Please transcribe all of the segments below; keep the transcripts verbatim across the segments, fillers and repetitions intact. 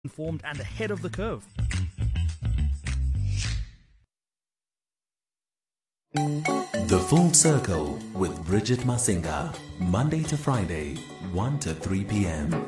informed and ahead of the curve. The Full Circle with Bridget Masinga, Monday to Friday, one to three p.m.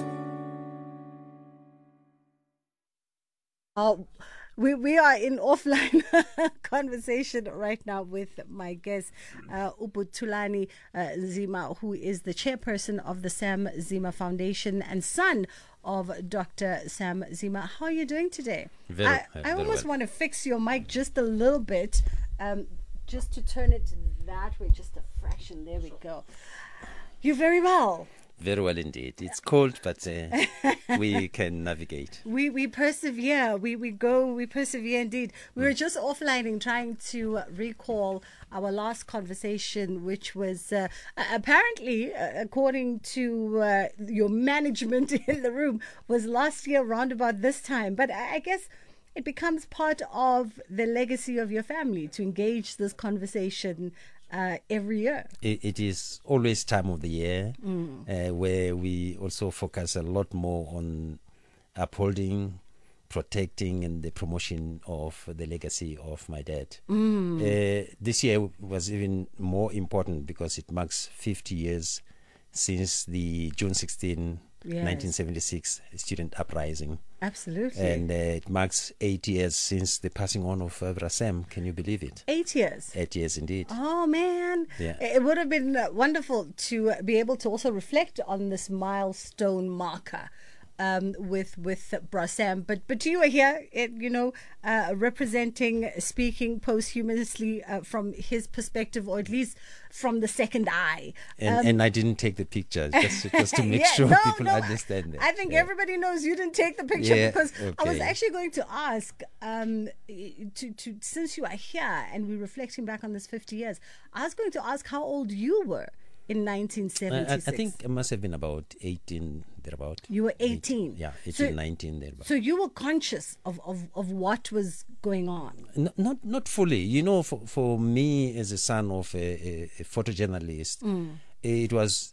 Oh, we we are in offline conversation right now with my guest, uh, Uputhulani uh, Zima, who is the chairperson of the Sam Zima Foundation and son of Doctor Sam Zima. How are you doing today? Very, I, uh, I very almost well. want to fix your mic just a little bit, um, just to turn it that way, just a fraction. There we go. You're very well. Very well indeed. It's cold, but uh, we can navigate. We we persevere. We we go. We persevere indeed. We were just offlining, trying to uh, recall our last conversation, which was uh, uh, apparently, uh, according to uh, your management in the room, was last year round about this time. But I, I guess it becomes part of the legacy of your family to engage this conversation Uh, every year. It, it is always time of the year Mm. uh, where we also focus a lot more on upholding, protecting, and the promotion of the legacy of my dad. Mm. Uh, this year was even more important because it marks fifty years since the June sixteenth, Yes. nineteen seventy-six student uprising. Absolutely. And uh, it marks eight years since the passing on of uh, Brasem. Can you believe it? Eight years. Eight years indeed. Oh man, Yeah. it would have been uh, wonderful to uh, be able to also reflect on this milestone marker um, with with Brasem. But but you are here, it, you know, uh, representing, speaking posthumously uh, from his perspective, or at least from the second eye. And, Um, and I didn't take the picture just, just to make yeah, sure no, people no, understand that. I think Yeah. everybody knows you didn't take the picture, Yeah, because I was okay. actually going to ask, um, to, to since you are here and we're reflecting back on this fifty years, I was going to ask how old you were in nineteen I, seventy-six. I think it must have been about eighteen, thereabout. You were eighteen. Yeah, So- eighteen, nineteen, thereabout. So you were conscious of, of, of what was going on. N- not not fully. You know, for, for me as a son of a, a, a photojournalist, Mm. it was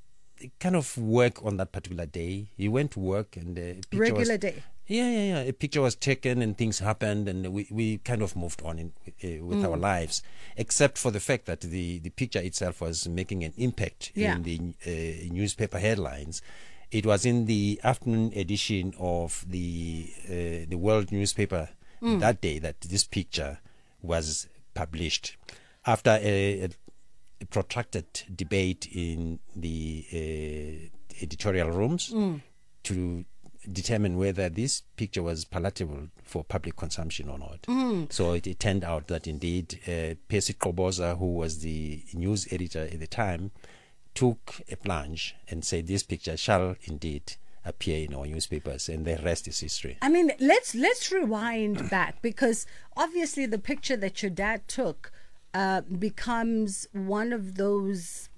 kind of work on that particular day. You went to work and the picture Regular was, day. Yeah, yeah, yeah. A picture was taken and things happened, and we, we kind of moved on in, uh, with our lives, except for the fact that the, the picture itself was making an impact Yeah. in the uh, newspaper headlines. It was in the afternoon edition of the uh, the World newspaper that day that this picture was published. After a, a, a protracted debate in the uh, editorial rooms to determine whether this picture was palatable for public consumption or not. So it, it turned out that indeed uh, Percy Koboza, who was the news editor at the time, took a plunge and said this picture shall indeed appear in our newspapers, and the rest is history. I mean, let's let's rewind back, because obviously the picture that your dad took uh, becomes one of those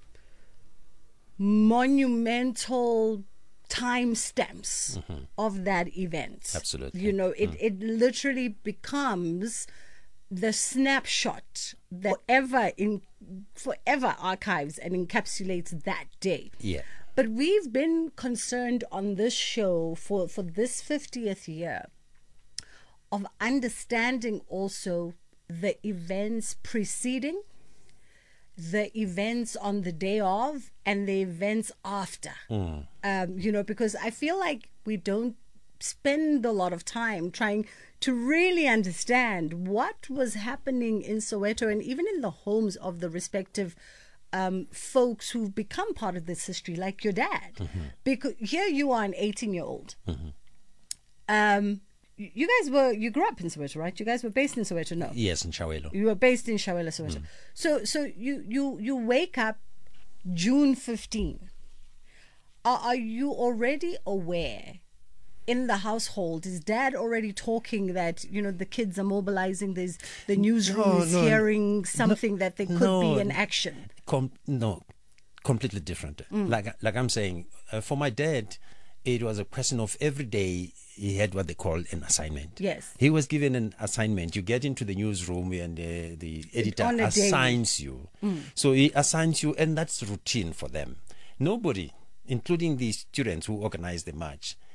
monumental timestamps of that event. Absolutely. You know, it, it literally becomes the snapshot that forever in forever archives and encapsulates that day. Yeah. But we've been concerned on this show for, for this fiftieth year of understanding also the events preceding, the events on the day of, and the events after. Um, you know, because I feel like we don't spend a lot of time trying to really understand what was happening in Soweto and even in the homes of the respective um, folks who've become part of this history, like your dad. Because here you are, an eighteen-year-old. Um, y- you guys were, you grew up in Soweto, right? You guys were based in Soweto, no? Yes, in Shawelo. You were based in Shawela, Soweto. So, so you you you wake up June fifteenth. Are, are you already aware in the household? Is dad already talking that, you know, the kids are mobilizing? There's the newsroom No, is no, hearing something that there could no. be an action. Com- no, completely different. Like like I'm saying, uh, for my dad, it was a question of every day he had what they call an assignment. Yes. He was given an assignment. You get into the newsroom and uh, the editor on a daily. assigns you. So he assigns you, and that's routine for them. Nobody, including the students who organized the march,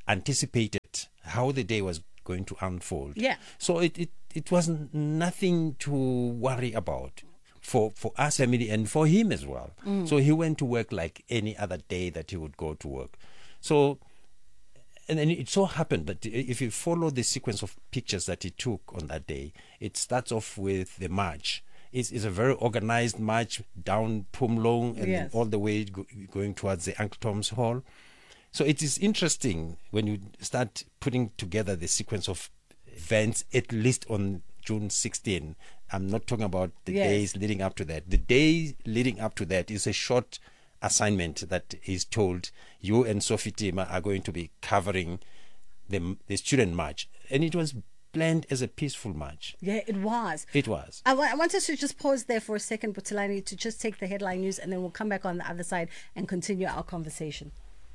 anticipated how the day was going to unfold. Yeah. So it, it, it was nothing to worry about for, for us family and for him as well. Mm. So he went to work like any other day that he would go to work. So, and then it so happened that if you follow the sequence of pictures that he took on that day, it starts off with the march. It's, it's a very organized march down Pumlong and Yes. all the way go, going towards the Uncle Tom's Hall. So it is interesting when you start putting together the sequence of events, at least on June sixteenth. I'm not talking about the Yes. days leading up to that. The day leading up to that is a short assignment that is told you and Sophie Tima are going to be covering the, the student march. And it was planned as a peaceful march. Yeah, it was. It was. I, wa- I want us to just pause there for a second, Buthelani, to just take the headline news, and then we'll come back on the other side and continue our conversation.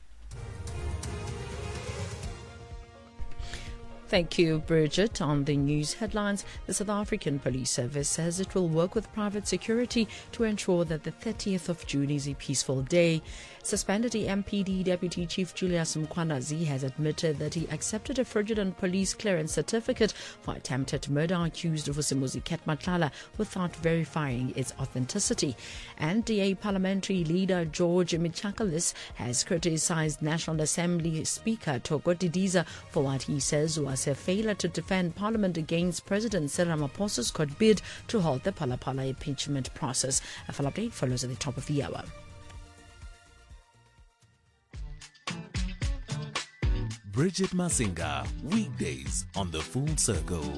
Thank you, Bridget. On the news headlines, the South African Police Service says it will work with private security to ensure that the thirtieth of June is a peaceful day. Suspended E M P D Deputy Chief Julius Mkhwanazi has admitted that he accepted a fraudulent police clearance certificate for attempted murder accused of Vusimuzi Ketmatlala without verifying its authenticity. And D A parliamentary leader George Michakalis has criticized National Assembly Speaker Thoko Didiza for what he says was a failure to defend Parliament against President Cyril Ramaphosa's court bid to halt the Phala-Phala impeachment process. A full update follows at the top of the hour. Bridget Masinga, weekdays on The Full Circle.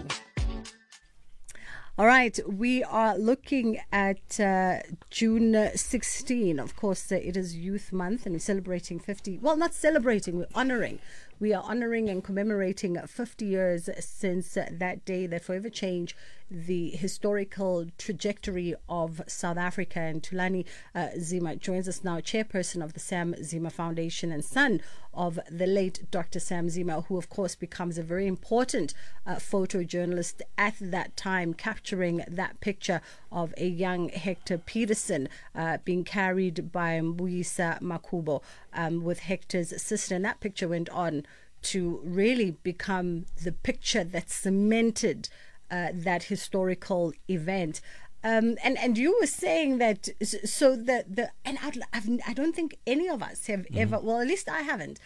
All right, we are looking at uh, June sixteenth. Of course, uh, it is Youth Month, and we're celebrating fifty. Well, not celebrating, we're honoring. We are honoring and commemorating fifty years since uh, that day that forever changed the historical trajectory of South Africa. And Thulani uh, Zima joins us now, chairperson of the Sam Zima Foundation and son of the late Doctor Sam Zima, who of course becomes a very important uh, photojournalist at that time, capturing that picture of a young Hector Peterson uh, being carried by Mbuyisa Makubo um, with Hector's sister. And that picture went on to really become the picture that cemented uh, that historical event. Um, and, and you were saying that, so that the, and I've, I've, I don't think any of us have mm-hmm. ever, well, at least I haven't,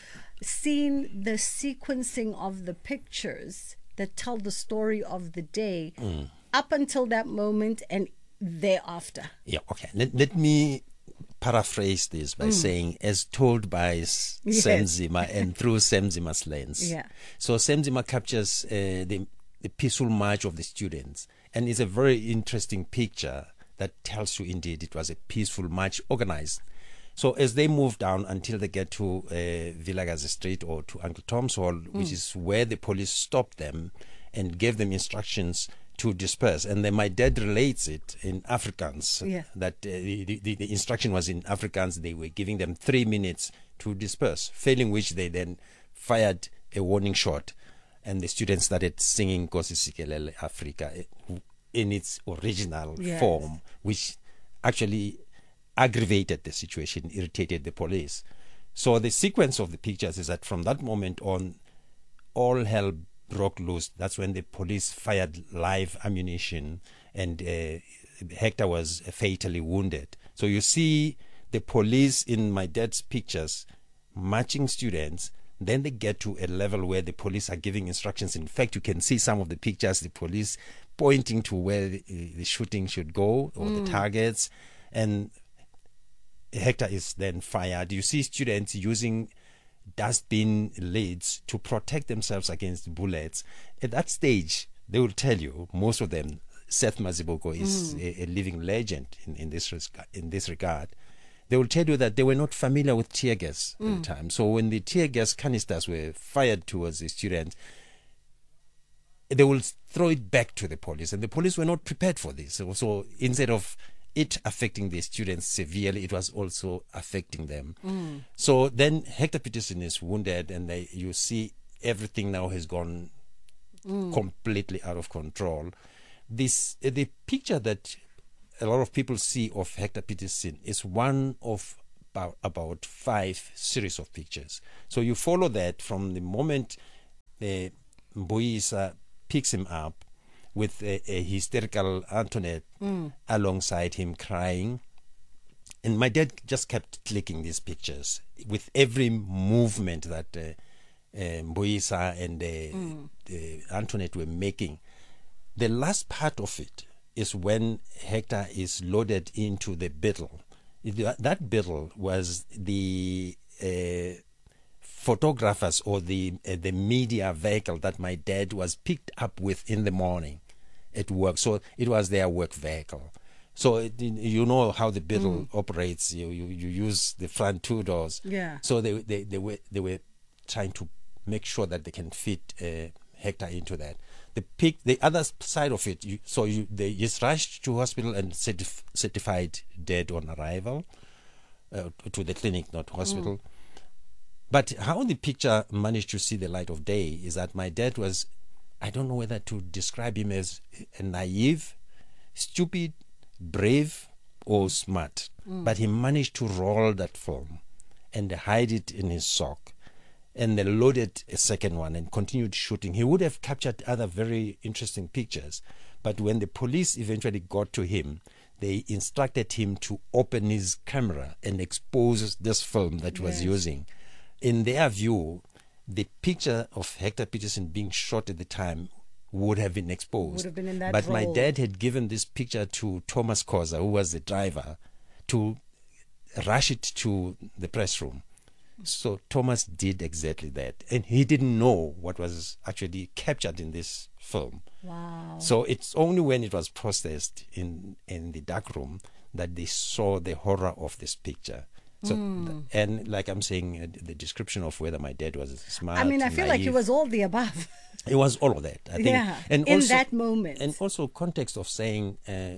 seen the sequencing of the pictures that tell the story of the day mm. up until that moment and thereafter. Yeah, okay. Let, let me paraphrase this by mm. saying, as told by S- yes. Sam Zima and through Sam Zima's lens. Yeah. So Sam Zima captures uh, the, the peaceful march of the students. And it's a very interesting picture that tells you indeed it was a peaceful march organized. So as they move down until they get to uh, Vilakazi Street or to Uncle Tom's Hall, mm. which is where the police stopped them and gave them instructions to disperse. And then my dad relates it in Afrikaans, yeah. that uh, the, the, the instruction was in Afrikaans. They were giving them three minutes to disperse, failing which they then fired a warning shot. And the students started singing Nkosi Sikelel Africa in its original yes. form, which actually aggravated the situation, irritated the police. So the sequence of the pictures is that from that moment on, all hell broke loose. That's when the police fired live ammunition and uh, Hector was fatally wounded. So you see the police in my dad's pictures marching students. Then they get to a level where the police are giving instructions. In fact, you can see some of the pictures, the police pointing to where the, the shooting should go or mm. the targets. And Hector is then fired. You see students using dustbin lids to protect themselves against bullets. At that stage, they will tell you, most of them, Seth Maziboko is mm. a, a living legend in, in, this, in this regard. They will tell you that they were not familiar with tear gas mm. at the time. So when the tear gas canisters were fired towards the students, they will throw it back to the police. And the police were not prepared for this. So, so instead of it affecting the students severely, it was also affecting them. Mm. So then Hector Peterson is wounded, and they, you see everything now has gone mm. completely out of control. This the picture that a lot of people see of Hector Peterson is one of about, about five series of pictures. So you follow that from the moment uh, Mboisa picks him up with a, a hysterical Antoinette mm. alongside him crying. And my dad just kept clicking these pictures with every movement that uh, uh, Mboisa and uh, mm. uh, Antoinette were making. The last part of it is when Hector is loaded into the beetle. That beetle was the uh, photographers or the uh, the media vehicle that my dad was picked up with in the morning at work. So it was their work vehicle. So it, you know how the beetle mm. operates. You, you you use the front two doors. Yeah. So they they they were they were trying to make sure that they can fit uh, Hector into that. The pick, the other side of it, you, so you, they is rushed to hospital and certif- certified dead on arrival uh, to the clinic, not hospital. Mm. But how the picture managed to see the light of day is that my dad was, I don't know whether to describe him as a naive, stupid, brave, or smart. Mm. But he managed to roll that film and hide it in his sock. And they loaded a second one and continued shooting. He would have captured other very interesting pictures. But when the police eventually got to him, they instructed him to open his camera and expose this film that he was yes. using. In their view, the picture of Hector Peterson being shot at the time would have been exposed. Would have been in that but role. My dad had given this picture to Thomas Koza, who was the driver, to rush it to the press room. So Thomas did exactly that, and he didn't know what was actually captured in this film. Wow! So it's only when it was processed in in the dark room that they saw the horror of this picture. So mm. th- and like I'm saying, uh, the description of whether my dad was smart. I mean, I feel naive, like it was all the above. It was all of that. I think. Yeah, and in also, that moment, and also context of saying uh,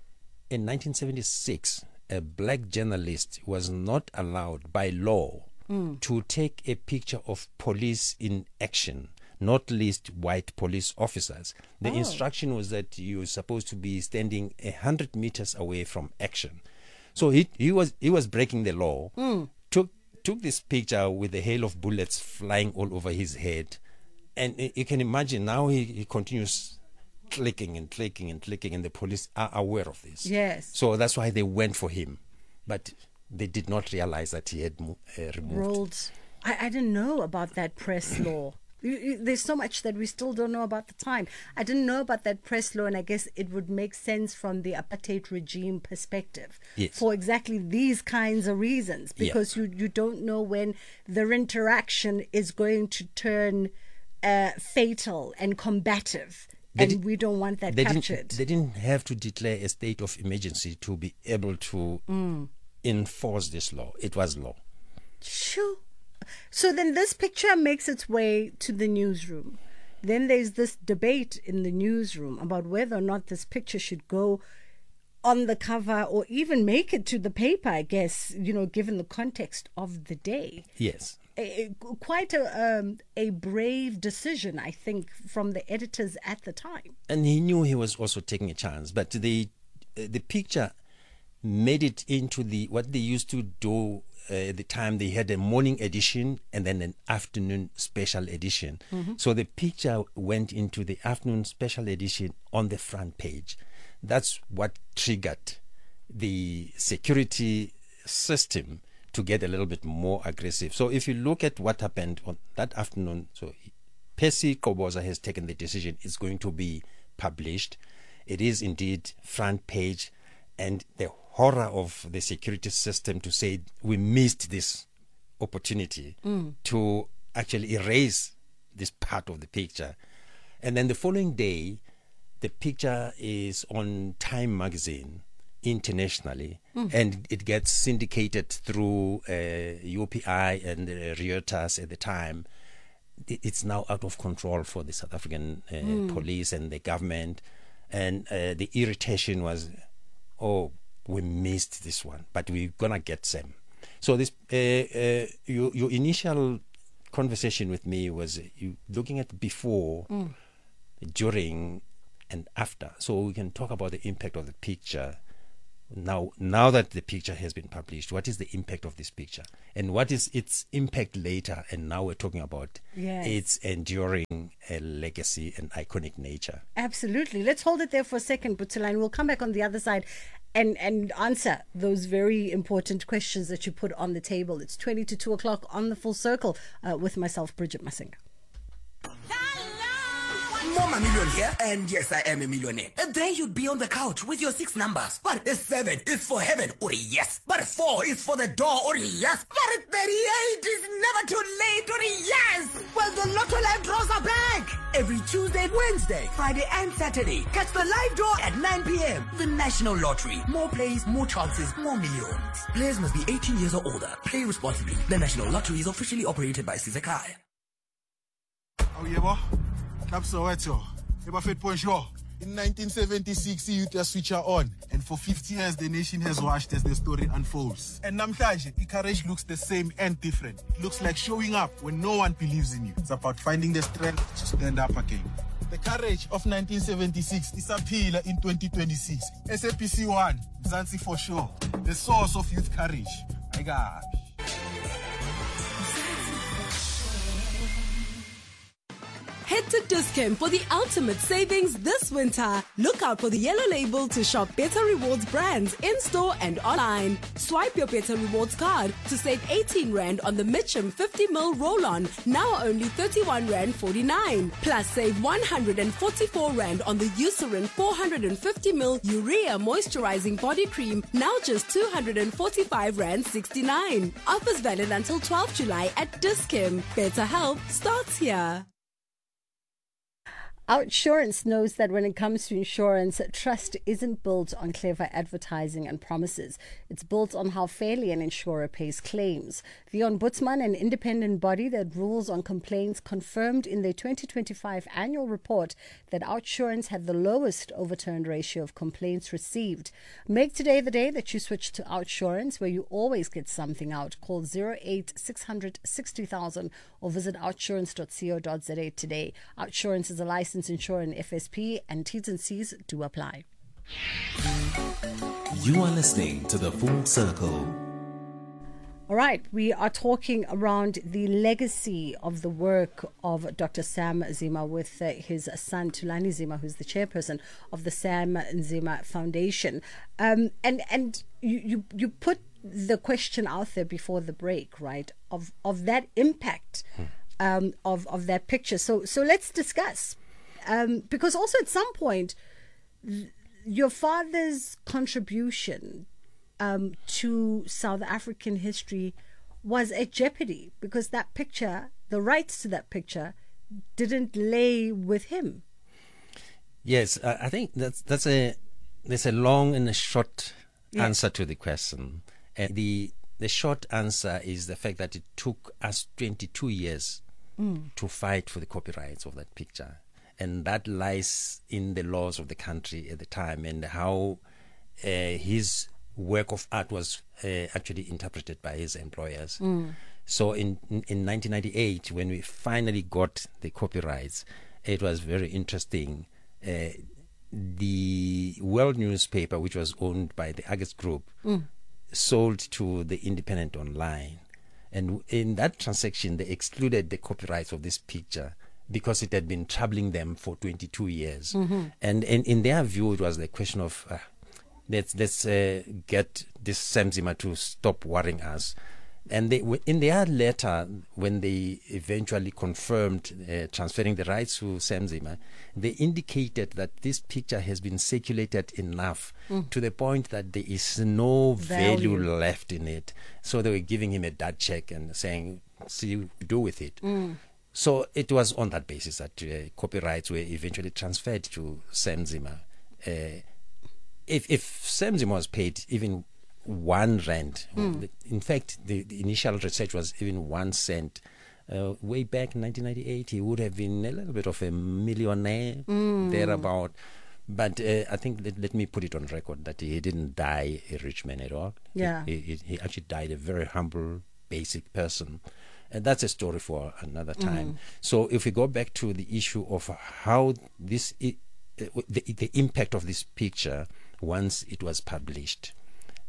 in nineteen seventy-six, a black journalist was not allowed by law. Mm. to take a picture of police in action, not least white police officers. The oh. instruction was that you were supposed to be standing a hundred meters away from action. So he he was he was breaking the law. Mm. Took took this picture with a hail of bullets flying all over his head, and you can imagine now he, he continues clicking and clicking and clicking, and the police are aware of this. Yes. So that's why they went for him, but they did not realize that he had uh, removed. Rolled. I, I didn't know about that press law. You, you, there's so much that we still don't know about the time. I didn't know about that press law, and I guess it would make sense from the apartheid regime perspective yes. for exactly these kinds of reasons, because yeah. you, you don't know when their interaction is going to turn uh, fatal and combative. They and did, we don't want that they captured. Didn't, they didn't have to declare a state of emergency to be able to mm. enforce this law. It was law. Sure. So then this picture makes its way to the newsroom. Then there's this debate in the newsroom about whether or not this picture should go on the cover or even make it to the paper, I guess, you know, given the context of the day. Yes. A, quite a um, a brave decision, I think, from the editors at the time. And he knew he was also taking a chance. But the the picture made it into the what they used to do uh, at the time. They had a morning edition and then an afternoon special edition. Mm-hmm. So the picture went into the afternoon special edition on the front page. That's what triggered the security system to get a little bit more aggressive. So if you look at what happened on that afternoon, so Percy Qoboza has taken the decision it's going to be published. It is indeed front page, and the horror of the security system to say we missed this opportunity mm. to actually erase this part of the picture. And then the following day, the picture is on Time magazine internationally, mm. and it gets syndicated through uh, U P I and uh, Reuters at the time. It's now out of control for the South African uh, mm. police and the government, and uh, the irritation was, oh, we missed this one, but we're gonna get some. So this uh, uh, your, your initial conversation with me was uh, you looking at before, mm. during, and after. So we can talk about the impact of the picture now now that the picture has been published, what is the impact of this picture, and what is its impact later? And now we're talking about Yes. its enduring uh, legacy and iconic nature. Absolutely. Let's hold it there for a second, Butsulan. We'll come back on the other side and, and answer those very important questions that you put on the table. It's twenty to two o'clock on The Full Circle uh, with myself, Bridget Masinga. Mama million here, and yes, I am a millionaire. And then you'd be on the couch with your six numbers. But a seven is for heaven, or yes. But four is for the door, or yes. But thirty-eight is never too late, or yes. Well, the Lotto Live draws are back. Every Tuesday, Wednesday, Friday, and Saturday. Catch the live draw at nine p.m. The National Lottery. More plays, more chances, more millions. Players must be eighteen years or older. Play responsibly. The National Lottery is officially operated by Sizekai. Oh, yeah, boy. Club Soweto. Eba Fit Point Show. In nineteen seventy-six, youth are switcher on. And for fifty years, the nation has watched as the story unfolds. And namhlanje, Icarage looks the same and different. It looks like showing up when no one believes in you. It's about finding the strength to stand up again. The courage of nineteen seventy-six is a pillar in twenty twenty-six. S A P C one, Mzansi for sure. The source of youth courage. I got it. Head to Dis-Chem for the ultimate savings this winter. Look out for the yellow label to shop Better Rewards brands in-store and online. Swipe your Better Rewards card to save eighteen rand on the Mitchum fifty milliliter roll-on, now only thirty-one rand forty-nine. Plus save one hundred forty-four rand on the Eucerin four hundred fifty milliliter urea moisturizing body cream, now just two hundred forty-five rand sixty-nine. Offers valid until twelfth of July at Dis-Chem. Better health starts here. Outsurance knows that when it comes to insurance, trust isn't built on clever advertising and promises. It's built on how fairly an insurer pays claims. The Ombudsman, an independent body that rules on complaints, confirmed in their twenty twenty-five annual report that Outsurance had the lowest overturned ratio of complaints received. Make today the day that you switch to Outsurance, where you always get something out. Call zero eight six hundred sixty thousand or visit outsurance dot co dot za today. Outsurance is a licensed insurer in F S P, and T's and C's do apply. You are listening to The Full Circle. All right, we are talking around the legacy of the work of Doctor Sam Nzima with uh, his son Thulani Nzima, who's the chairperson of the Sam Nzima Foundation. Um, and and you, you, you put the question out there before the break, right, of, of that impact um, of, of that picture. So, so let's discuss. Um, because also at some point, th- your father's contribution um, to South African history was at jeopardy because that picture, the rights to that picture, didn't lay with him. Yes, I I think that's that's a there's a long and a short Yeah. answer to the question. And the the short answer is the fact that it took us twenty-two years to fight for the copyrights of that picture. And that lies in the laws of the country at the time and how uh, his work of art was uh, actually interpreted by his employers. So in, in in nineteen ninety-eight, when we finally got the copyrights, it was very interesting. Uh, the World newspaper, which was owned by the Argus Group, sold to the Independent Online. And in that transaction, they excluded the copyrights of this picture because it had been troubling them for twenty-two years. Mm-hmm. And, and in their view, it was the question of, uh, let's, let's uh, get this Sam Nzima to stop worrying us. And they, in their letter, when they eventually confirmed uh, transferring the rights to Sam Nzima, they indicated that this picture has been circulated enough mm. to the point that there is no value. value left in it. So they were giving him a dud check and saying, see what you do with it. Mm. So it was on that basis that uh, copyrights were eventually transferred to Sam Nzima. Uh, if, if Sam Nzima was paid even one rand, mm. in fact, the, the initial research was even one cent. Uh, way back in nineteen ninety-eight, he would have been a little bit of a millionaire, mm. thereabout. But uh, I think, let, let me put it on record, that he didn't die a rich man at all. Yeah. He, he, he actually died a very humble, basic person. And that's a story for another time. Mm. So if we go back to the issue of how this, I, uh, the, the impact of this picture once it was published.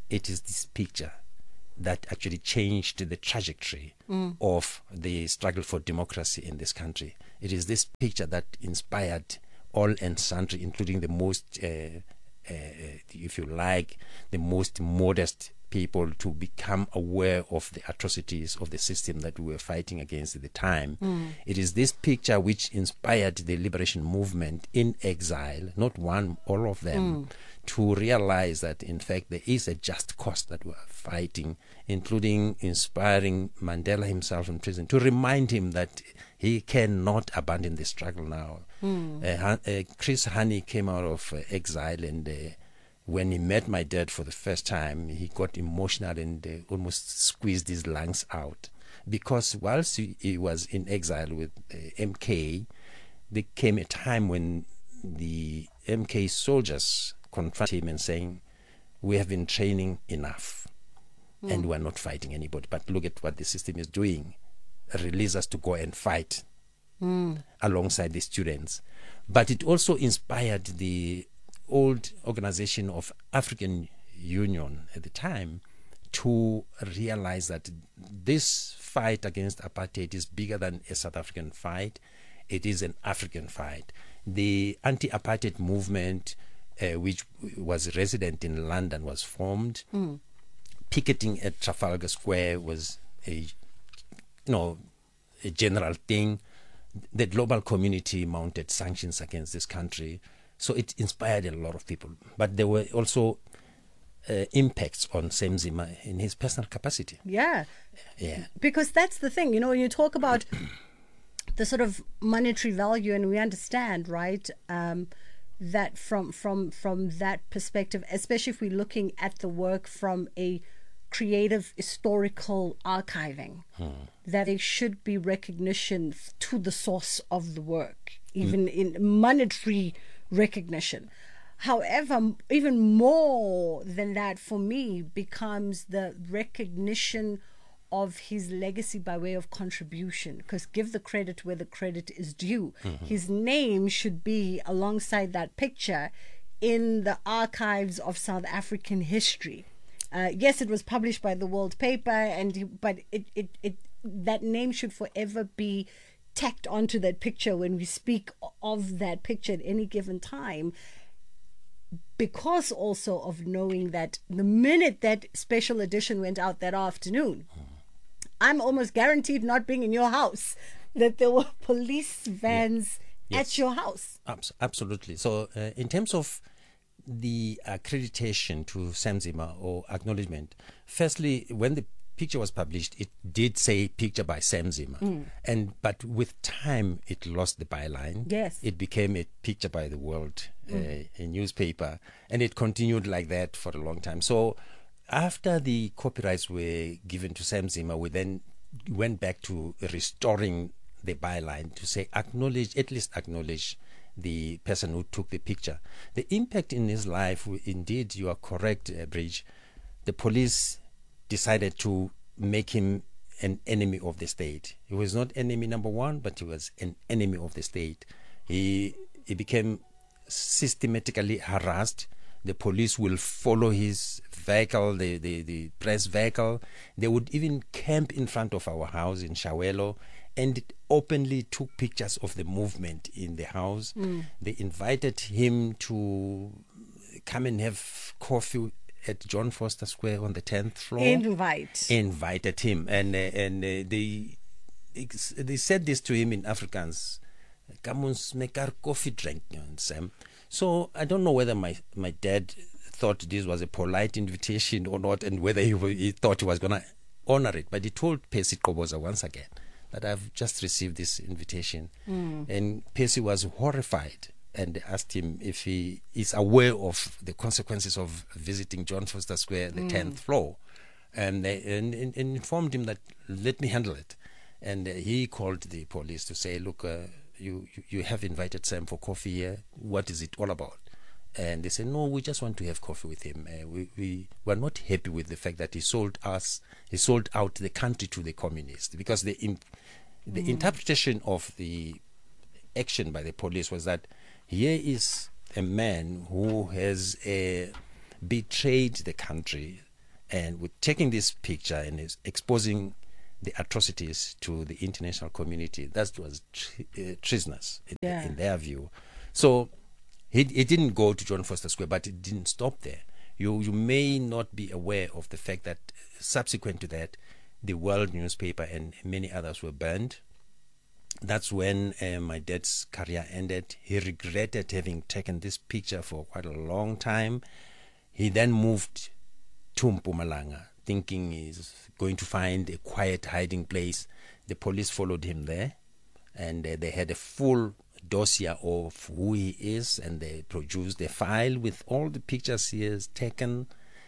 it is this picture that actually changed the trajectory mm. of the struggle for democracy in this country. It is this picture that inspired all and sundry, including the most, uh, uh, if you like, the most modest people, to become aware of the atrocities of the system that we were fighting against at the time. Mm. It is this picture which inspired the liberation movement in exile, not one, all of them, mm. to realize that, in fact, there is a just cause that we are fighting, including inspiring Mandela himself in prison, to remind him that he cannot abandon the struggle now. Mm. Uh, uh, Chris Hani came out of uh, exile, and uh, when he met my dad for the first time, he got emotional and uh, almost squeezed his lungs out. Because whilst he, he was in exile with uh, M K, there came a time when the M K soldiers confronted him and saying, "We have been training enough mm. and we're not fighting anybody. But look at what the system is doing. Release us to go and fight mm. alongside the students." But it also inspired the old organization of African Union at the time to realize that this fight against apartheid is bigger than a South African fight. It is an African fight. The anti-apartheid movement, uh, which was resident in London, was formed. Mm. Picketing at Trafalgar Square was a, you know, a general thing. The global community mounted sanctions against this country. So it inspired a lot of people. But there were also uh, impacts on Sam Zima in his personal capacity. Yeah. Yeah. Because that's the thing, you know, when you talk about the sort of monetary value, and we understand, right, um, that from, from, from that perspective, especially if we're looking at the work from a creative historical archiving, hmm. that it should be recognition to the source of the work, even mm. in monetary recognition. However, even more than that for me becomes the recognition of his legacy by way of contribution, because give the credit where the credit is due. Mm-hmm. His name should be alongside that picture in the archives of South African history. Uh, yes, it was published by the World Paper, and but it, it, it that name should forever be tacked onto that picture when we speak of that picture at any given time, because also of knowing that the minute that special edition went out that afternoon, I'm almost guaranteed not being in your house, that there were police vans yeah. yes. at your house. Absolutely. So uh, in terms of the accreditation to Sam Zima or acknowledgement, firstly, when the picture was published, it did say picture by Sam Zima, mm. and but with time it lost the byline. Yes, it became a picture by the World, mm. uh, a newspaper, and it continued like that for a long time. So after the copyrights were given to Sam Zima, we then went back to restoring the byline to say acknowledge, at least acknowledge the person who took the picture. The impact in his life, indeed, you are correct, uh, Bridge. The police decided to make him an enemy of the state. He was not enemy number one, but he was an enemy of the state. He he became systematically harassed. The police will follow his vehicle, the, the, the press vehicle. They would even camp in front of our house in Shawelo and openly took pictures of the movement in the house. Mm. They invited him to come and have coffee at John Foster Square on the tenth floor. Invite. Invited him. And uh, and uh, they they said this to him in Afrikaans. Come ons make our coffee drink, Sam. So I don't know whether my, my dad thought this was a polite invitation or not, and whether he, he thought he was going to honor it. But he told Percy Koboza once again that I've just received this invitation. Mm. And Percy was horrified and asked him if he is aware of the consequences of visiting John Foster Square, the mm. tenth floor, and, they, and, and, and informed him that, let me handle it. And uh, he called the police to say, look, uh, you, you, you have invited Sam for coffee here. What is it all about? And they said, no, we just want to have coffee with him. Uh, we, we were not happy with the fact that he sold us, he sold out the country to the communists, because the, in, the mm. interpretation of the action by the police was that here is a man who has uh, betrayed the country, And with taking this picture and is exposing the atrocities to the international community, that was tre- uh, treasonous in, Yeah. in their view. So he, he didn't go to John Foster Square, but it didn't stop there. You you may not be aware of the fact that subsequent to that, the World newspaper and many others were burned. That's when uh, my dad's career ended. He regretted having taken this picture for quite a long time. He then moved to Mpumalanga, thinking he's going to find a quiet hiding place. The police followed him there, and uh, they had a full dossier of who he is, and they produced a file with all the pictures he has taken.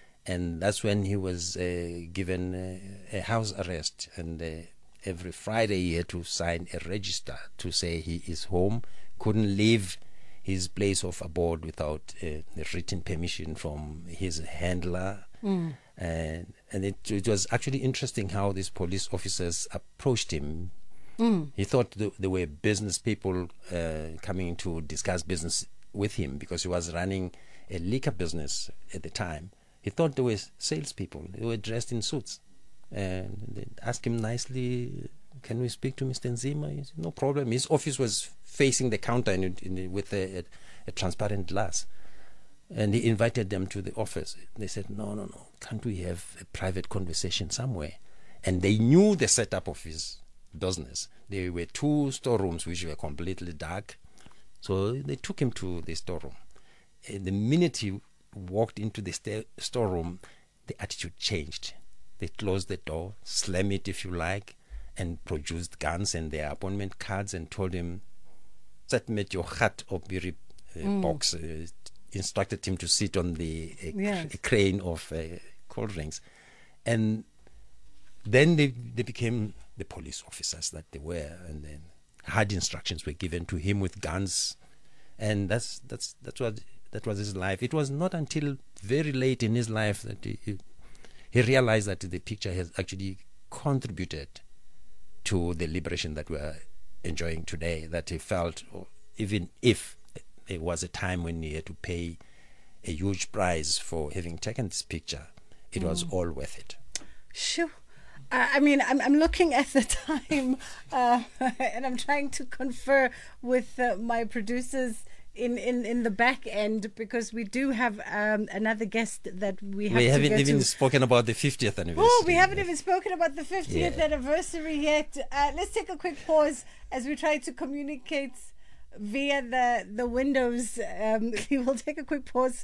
And that's when he was uh, given uh, a house arrest, and uh, every Friday he had to sign a register to say he is home, couldn't leave his place of abode without uh, a written permission from his handler. Mm. And, and it, it was actually interesting how these police officers approached him. Mm. He thought th- there were business people uh, coming to discuss business with him because he was running a liquor business at the time. He thought they were salespeople. They were dressed in suits. And they asked him nicely, "Can we speak to Mister Nzima?" He said, "No problem." His office was facing the counter in, in, with a, a, a transparent glass. And he invited them to the office. They said, no, no, no, can't we have a private conversation somewhere? And they knew the setup of his business. There were two storerooms which were completely dark. So they took him to the storeroom. And the minute he walked into the sta- storeroom, the attitude changed. They closed the door, slammed it if you like, and produced guns and their appointment cards and told him, "Set met your hat or biri uh, Mm. box." Uh, instructed him to sit on the uh, Yes. cr- crane of uh, cold drinks. And then they, they became the police officers that they were, and then hard instructions were given to him with guns. And that's that's that's what that was his life. It was not until very late in his life that he, he, he realized that the picture has actually contributed to the liberation that we're enjoying today, that he felt, or even if there was a time when he had to pay a huge price for having taken this picture, it was Mm. all worth it. Sure. Uh, I mean, I'm I'm looking at the time, uh, and I'm trying to confer with uh, my producers in, in, in the back end, because we do have um, another guest that we have We to haven't get even to. spoken about the fiftieth anniversary. Oh, we haven't even spoken about the fiftieth Yeah. anniversary yet. Uh, let's take a quick pause as we try to communicate via the the windows. Um, we will take a quick pause.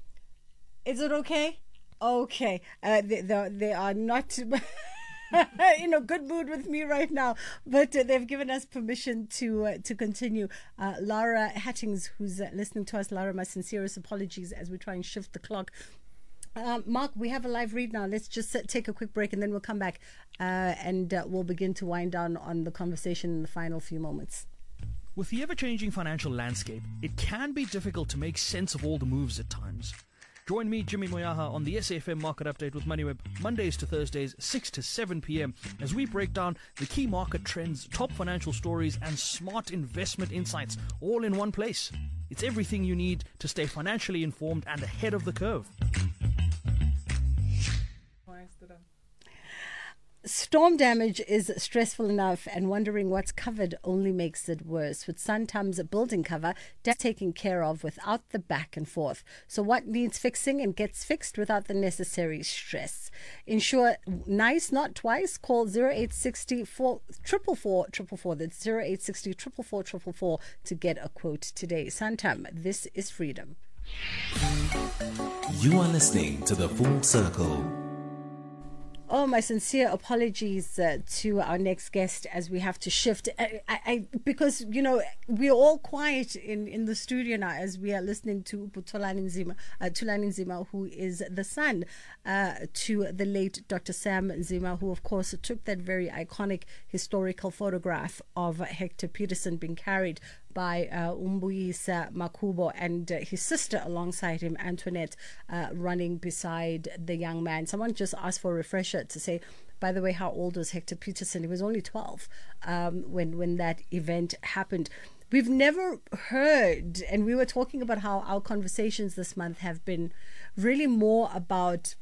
Is it okay? Okay. Uh, they, they, they are not in a good mood with me right now, but uh, they've given us permission to uh, to continue. Uh, Lara Hattings, who's uh, listening to us, Lara, my sincerest apologies as we try and shift the clock. Um, Mark, we have a live read now. Let's just uh, take a quick break and then we'll come back uh, and uh, we'll begin to wind down on the conversation in the final few moments. With the ever-changing financial landscape, it can be difficult to make sense of all the moves at times. Join me, Jimmy Moyaha, on the S A F M Market Update with MoneyWeb, Mondays to Thursdays, six to seven p.m, as we break down the key market trends, top financial stories, and smart investment insights, all in one place. It's everything you need to stay financially informed and ahead of the curve. Storm damage is stressful enough, and wondering what's covered only makes it worse. With Santam's building cover, that's taken care of without the back and forth. So what needs fixing and gets fixed without the necessary stress? Ensure nice, not twice. Call zero eight six zero four four four four four. That's zero eight six zero four four four four four to get a quote today. Santam, this is freedom. You are listening to The Full Circle. Oh, my sincere apologies uh, to our next guest as we have to shift. I, I, I, because, you know, we're all quiet in, in the studio now as we are listening to Thulani Nzima, uh, Thulani Nzima, who is the son uh, to the late Doctor Sam Nzima, who, of course, took that very iconic historical photograph of Hector Peterson being carried by uh, Umbuyisa Makubo and uh, his sister alongside him, Antoinette, uh, running beside the young man. Someone just asked for a refresher to say, by the way, how old was Hector Peterson? He was only twelve um, when, when that event happened. We've never heard, and we were talking about how our conversations this month have been really more about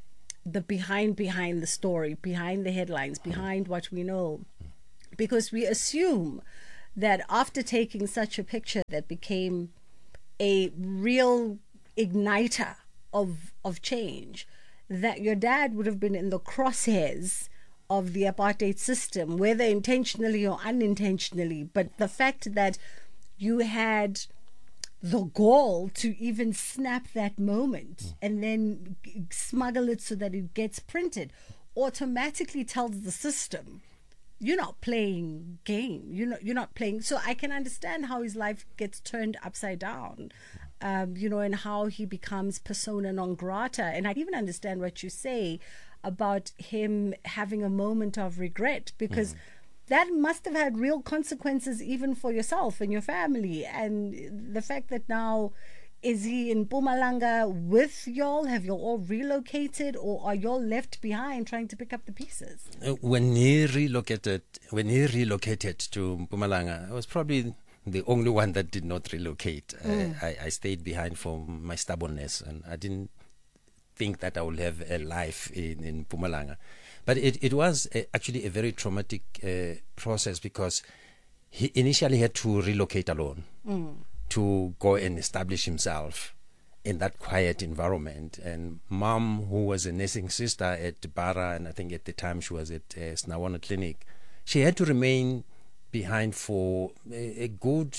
the behind behind the story, behind the headlines, behind what we know, because we assume that after taking such a picture that became a real igniter of of change, that your dad would have been in the crosshairs of the apartheid system, whether intentionally or unintentionally. But the fact that you had the gall to even snap that moment mm. and then g- smuggle it so that it gets printed automatically tells the system you're not playing game. You're not, you're not playing. So I can understand how his life gets turned upside down, um, you know, and how he becomes persona non grata. And I even understand what you say about him having a moment of regret, because mm. that must have had real consequences even for yourself and your family. And the fact that now, is he in Mpumalanga with y'all? Have y'all all relocated, or are y'all left behind trying to pick up the pieces? Uh, when he relocated, when he relocated to Mpumalanga, I was probably the only one that did not relocate. Mm. Uh, I, I stayed behind for my stubbornness, and I didn't think that I would have a life in, in Mpumalanga. But it, it was a, actually a very traumatic uh, process, because he initially had to relocate alone. Mm. to go and establish himself in that quiet environment. And mom, who was a nursing sister at Bara, and I think at the time she was at uh, Snawana Clinic, she had to remain behind for a, a good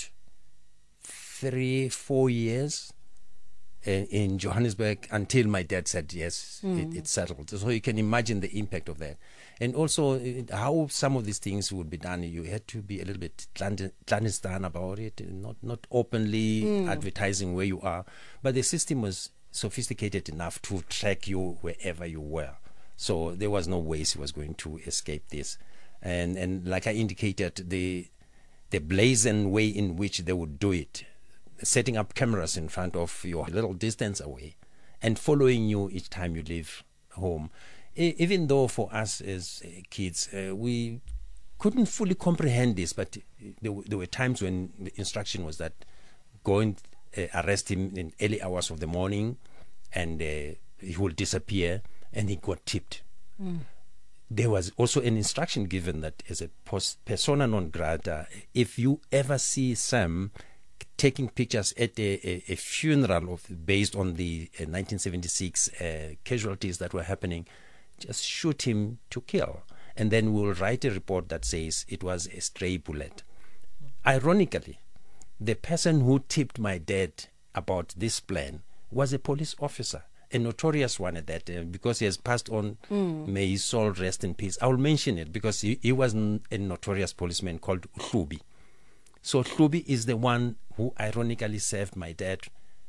three, four years in, in Johannesburg, until my dad said yes, mm. it, it settled. So you can imagine the impact of that. And also uh, how some of these things would be done. You had to be a little bit clandestine about it, not not openly mm. advertising where you are. But the system was sophisticated enough to track you wherever you were. So there was no way he was going to escape this. And and like I indicated, the the blazing way in which they would do it, setting up cameras in front of you a little distance away and following you each time you leave home. Even though for us as kids, uh, we couldn't fully comprehend this, but there, w- there were times when the instruction was that go and uh, arrest him in early hours of the morning, and uh, he will disappear, and he got tipped. Mm. There was also an instruction given that as a pos- persona non grata, if you ever see Sam taking pictures at a, a, a funeral of, based on the uh, nineteen seventy-six uh, casualties that were happening, just shoot him to kill. And then we'll write a report that says it was a stray bullet. Ironically, the person who tipped my dad about this plan was a police officer, a notorious one at that time, because he has passed on. Mm. May his soul rest in peace. I will mention it because he, he was a notorious policeman called Hlubi. So Hlubi is the one who ironically saved my dad's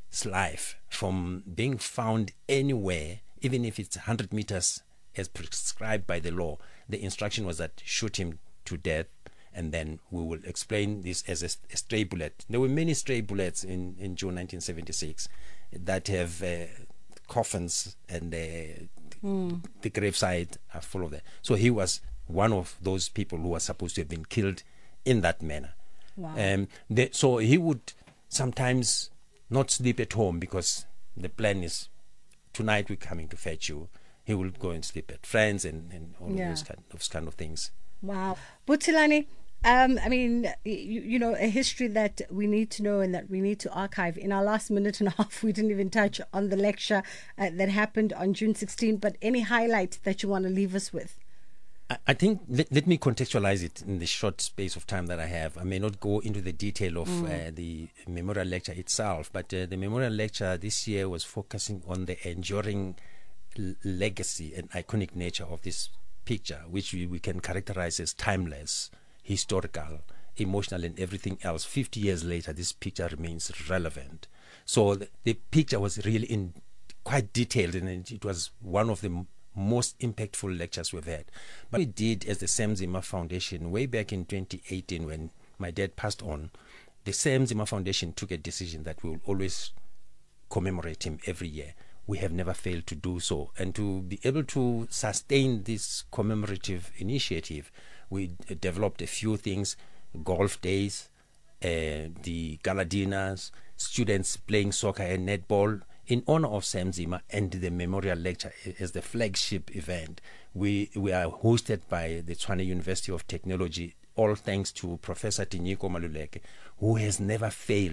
life from being found anywhere, even if it's one hundred meters as prescribed by the law. The instruction was that shoot him to death, and then we will explain this as a, a stray bullet. There were many stray bullets in, in June nineteen seventy-six that have uh, coffins, and uh, mm. the graveside are full of that. So he was one of those people who was supposed to have been killed in that manner. Wow. Um, the, so he would sometimes not sleep at home, because the plan is tonight we're coming to fetch you. He will go and sleep at friends and, and all yeah. of those kind, those kind of things. Wow. Butilani, um, I mean, you, you know, a history that we need to know and that we need to archive. In our last minute and a half, we didn't even touch on the lecture uh, that happened on June sixteenth, but any highlight that you want to leave us with? I, I think, let, let me contextualize it in the short space of time that I have. I may not go into the detail of mm. uh, the memorial lecture itself, but uh, the memorial lecture this year was focusing on the enduring legacy and iconic nature of this picture, which we, we can characterize as timeless, historical, emotional, and everything else. fifty years later, this picture remains relevant. So the, the picture was really in quite detailed, and it, it was one of the m- most impactful lectures we've had. But we did as the Sam Zimmer Foundation way back in twenty eighteen, when my dad passed on. The Sam Zimmer Foundation took a decision that we will always commemorate him every year. We have never failed to do so. And to be able to sustain this commemorative initiative, we d- developed a few things: golf days, uh, the gala dinners, students playing soccer and netball in honor of Sam Nzima and the memorial lecture as the flagship event, we, we are hosted by the Tshwane University of Technology, all thanks to Professor Tinyiko Maluleke, who has never failed